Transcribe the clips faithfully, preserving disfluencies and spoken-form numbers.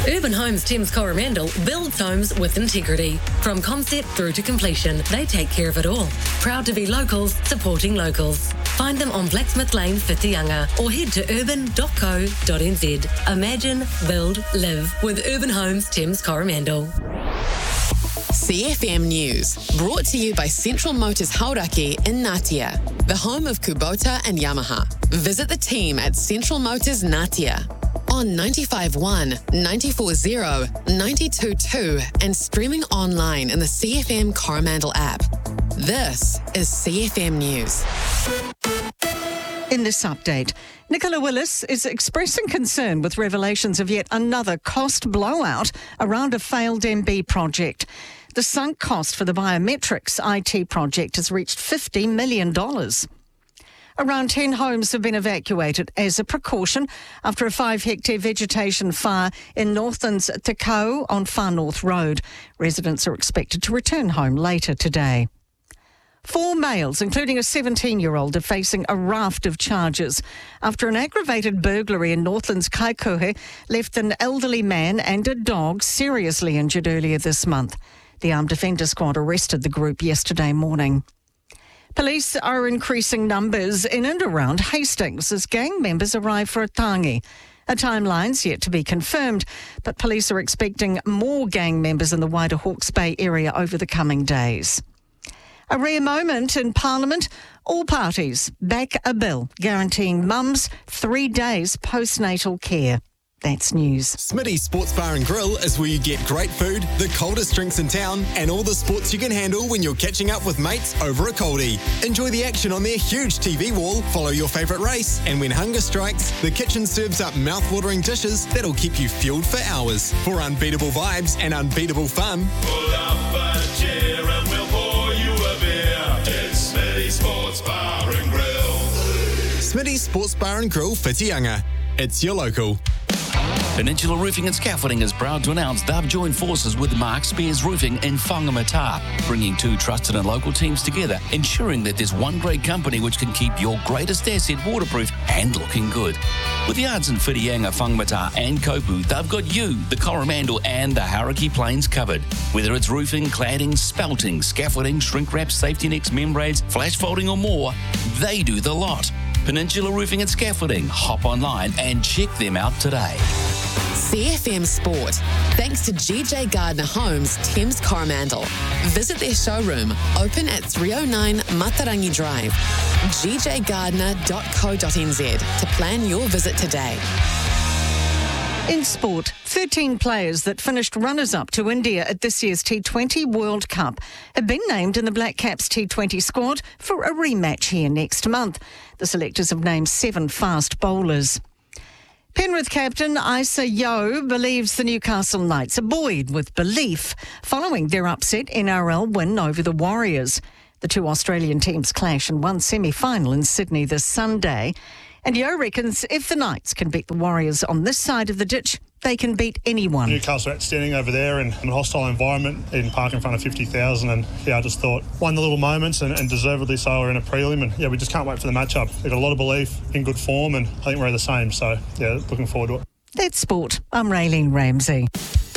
Urban Homes Thames Coromandel builds homes with integrity. From concept through to completion, they take care of it all. Proud to be locals, supporting locals. Find them on Blacksmith Lane, Whitianga, or head to urban dot co dot n z. Imagine, build, live with Urban Homes Thames Coromandel. C F M News, brought to you by Central Motors Hauraki in Ngatea, the home of Kubota and Yamaha. Visit the team at Central Motors Ngatea on ninety-five one, ninety-four zero, ninety-two two and streaming online in the C F M Coromandel app. This is C F M News. In this update, Nicola Willis is expressing concern with revelations of yet another cost blowout around a failed M B project. The sunk cost for the biometrics I T project has reached fifty million dollars. Around ten homes have been evacuated as a precaution after a five-hectare vegetation fire in Northland's Tekau on Far North Road. Residents are expected to return home later today. Four males, including a seventeen-year-old, are facing a raft of charges after an aggravated burglary in Northland's Kaikohe left an elderly man and a dog seriously injured earlier this month. The Armed Defender Squad arrested the group yesterday morning. Police are increasing numbers in and around Hastings as gang members arrive for a tangi. A timeline's yet to be confirmed, but police are expecting more gang members in the wider Hawke's Bay area over the coming days. A rare moment in Parliament. All parties back a bill guaranteeing mums three days postnatal care. That's news. Smitty's Sports Bar and Grill is where you get great food, the coldest drinks in town, and all the sports you can handle when you're catching up with mates over a coldie. Enjoy the action on their huge T V wall, follow your favourite race, and when hunger strikes, the kitchen serves up mouth-watering dishes that'll keep you fueled for hours. For unbeatable vibes and unbeatable fun, pull up a chair and we'll pour you a beer. It's Smitty's Sports Bar and Grill. Smitty's Sports Bar and Grill, Whitianga. It's your local. Peninsula Roofing and Scaffolding is proud to announce they've joined forces with Mark Spears Roofing in Whangamata, bringing two trusted and local teams together, ensuring that there's one great company which can keep your greatest asset waterproof and looking good. With yards in Whitianga, Whangamata and Kopu, they've got you, the Coromandel and the Hauraki Plains covered. Whether it's roofing, cladding, spelting, scaffolding, shrink wrap, safety nets, membranes, flash folding or more, they do the lot. Peninsula Roofing and Scaffolding. Hop online and check them out today. C F M Sport, thanks to G J Gardner Homes, Thames Coromandel. Visit their showroom, open at three oh nine Matarangi Drive, g j gardner dot co dot n z to plan your visit today. In sport, thirteen players that finished runners-up to India at this year's T twenty World Cup have been named in the Black Caps T twenty squad for a rematch here next month. The selectors have named seven fast bowlers. Penrith captain Isa Yeo believes the Newcastle Knights are buoyed with belief following their upset N R L win over the Warriors. The two Australian teams clash in one semi-final in Sydney this Sunday. And Yeo reckons if the Knights can beat the Warriors on this side of the ditch, they can beat anyone. Newcastle are outstanding over there in, in a hostile environment, in park in front of fifty thousand. And yeah, I just thought, won the little moments and, and deservedly so are in a prelim. And yeah, we just can't wait for the matchup. They've got a lot of belief, in good form, and I think we're the same. So yeah, looking forward to it. That's sport. I'm Raylene Ramsey.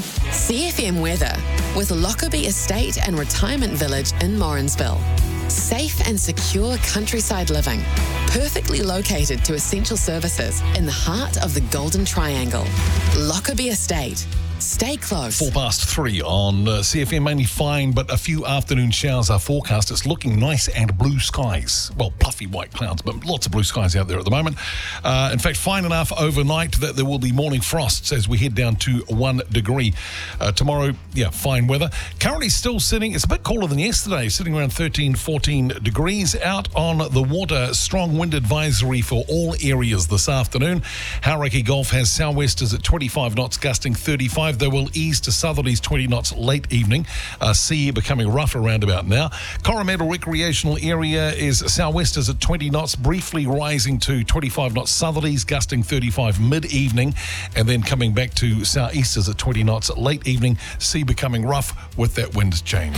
C F M weather with Lockerbie Estate and Retirement Village in Morrinsville. Safe and secure countryside living, perfectly located to essential services in the heart of the Golden Triangle. Lockerbie Estate. Stay close. Four past three on uh, C F M, mainly fine, but a few afternoon showers are forecast. It's looking nice and blue skies. Well, puffy white clouds, but lots of blue skies out there at the moment. Uh, in fact, fine enough overnight that there will be morning frosts as we head down to one degree. Uh, tomorrow, yeah, fine weather. Currently still sitting, it's a bit cooler than yesterday, sitting around thirteen, fourteen degrees. Out on the water, strong wind advisory for all areas this afternoon. Hauraki Gulf has sou'westers at twenty-five knots, gusting thirty-five. They will ease to southerlies twenty knots late evening. Uh, sea becoming rough around about now. Coromandel recreational area is sou'westers at twenty knots, briefly rising to twenty-five knots southerlies, gusting thirty-five mid-evening, and then coming back to sou'easters at twenty knots late evening. Sea becoming rough with that wind change.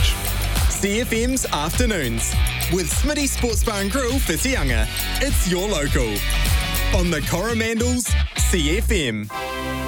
C F M's Afternoons with Smitty Sports Bar and Grill, Whitianga. It's your local on the Coromandel's C F M.